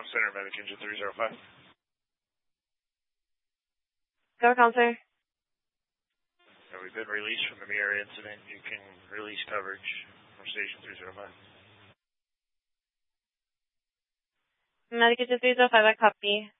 Center, Medic Engine 305. Go, Counselor. We've been released from the mirror incident. You can release coverage from Station 305. Medic Engine 305, I copy.